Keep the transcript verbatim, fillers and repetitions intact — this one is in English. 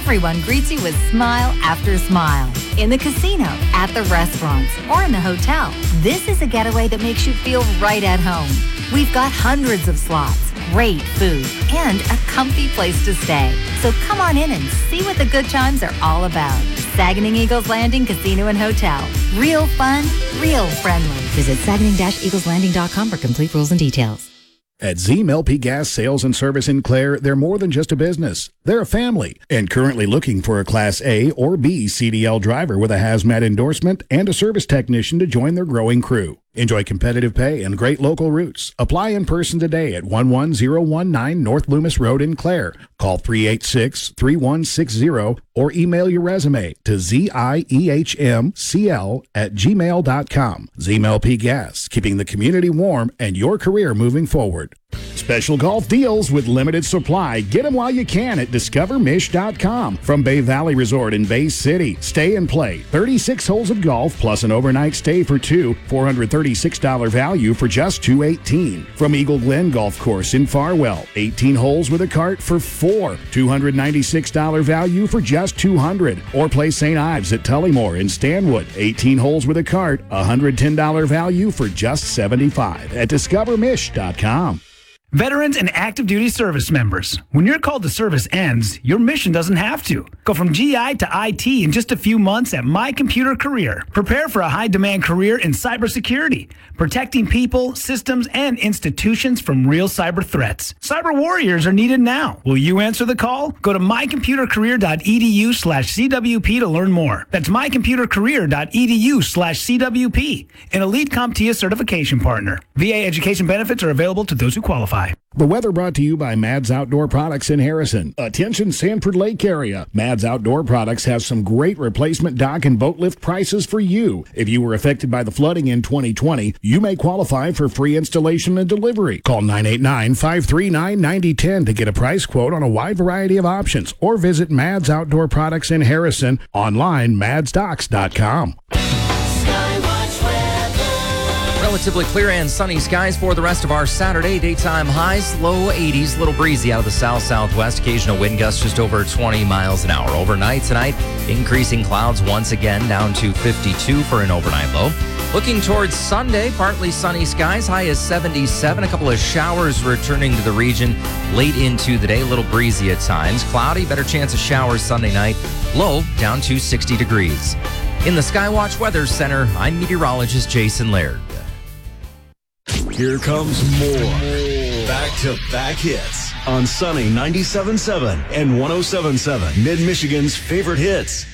everyone greets you with smile after smile. In the casino, at the restaurants, or in the hotel, this is a getaway that makes you feel right at home. We've got hundreds of slots, great food, and a comfy place to stay. So come on in and see what the good times are all about. Saganing Eagles Landing Casino and Hotel. Real fun, real friendly. Visit Saganing Eagles Landing dot com for complete rules and details. At Z M L P Gas Sales and Service in Clare, they're more than just a business. They're a family and currently looking for a Class A or B C D L driver with a hazmat endorsement and a service technician to join their growing crew. Enjoy competitive pay and great local routes. Apply in person today at one one zero one nine North Loomis Road in Clare. Call three eight six, three one six zero or email your resume to ziehmcl at gmail dot com. Z M L P Gas, keeping the community warm and your career moving forward. Special golf deals with limited supply. Get them while you can at discover mish dot com. From Bay Valley Resort in Bay City. Stay and play. thirty-six holes of golf plus an overnight stay for two. four hundred thirty-six dollars value for just two hundred eighteen dollars. From Eagle Glen Golf Course in Farwell. eighteen holes with a cart for four. two hundred ninety-six dollars value for just two hundred dollars. Or play Saint Ives at Tullymore in Stanwood. eighteen holes with a cart. one hundred ten dollars value for just seventy-five dollars at discover mish dot com. Veterans and active duty service members, when your call to service ends, your mission doesn't have to. Go from G I to I T in just a few months at My Computer Career. Prepare for a high-demand career in cybersecurity, protecting people, systems, and institutions from real cyber threats. Cyber warriors are needed now. Will you answer the call? Go to my computer career dot e d u slash c w p to learn more. That's my computer career dot e d u slash c w p, an Elite CompTIA certification partner. V A education benefits are available to those who qualify. The weather brought to you by Mads Outdoor Products in Harrison. Attention Sanford Lake area. Mads Outdoor Products has some great replacement dock and boat lift prices for you. If you were affected by the flooding in twenty twenty, you may qualify for free installation and delivery. Call nine eight nine, five three nine, nine zero one zero to get a price quote on a wide variety of options, or visit Mads Outdoor Products in Harrison online, mads docks dot com. Relatively clear and sunny skies for the rest of our Saturday. Daytime highs, low eighties, little breezy out of the south-southwest. Occasional wind gusts just over twenty miles an hour. Overnight tonight, increasing clouds once again down to fifty-two for an overnight low. Looking towards Sunday, partly sunny skies, high is seventy-seven. A couple of showers returning to the region late into the day. A little breezy at times. Cloudy, better chance of showers Sunday night. Low down to sixty degrees. In the Skywatch Weather Center, I'm meteorologist Jason Laird. Here comes more back-to-back hits on Sunny ninety-seven point seven and one oh seven point seven, Mid-Michigan's favorite hits.